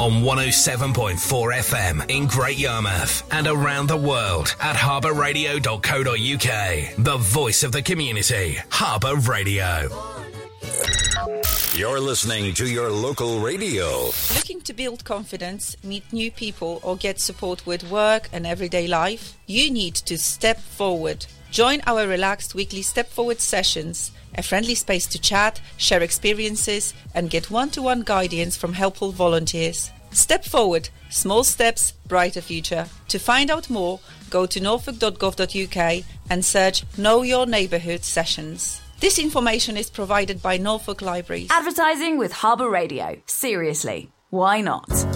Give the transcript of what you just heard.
on 107.4 FM in Great Yarmouth and around the world at harbourradio.co.uk. The voice of the community. Harbour Radio. You're listening to your local radio. Looking to build confidence, meet new people, or get support with work and everyday life? You need to step forward. Join our relaxed weekly Step Forward sessions, a friendly space to chat, share experiences, and get one-to-one guidance from helpful volunteers. Step Forward. Small steps, brighter future. To find out more, go to norfolk.gov.uk and search Know Your Neighbourhood sessions. This information is provided by Norfolk Libraries. Advertising with Harbour Radio. Seriously, why not?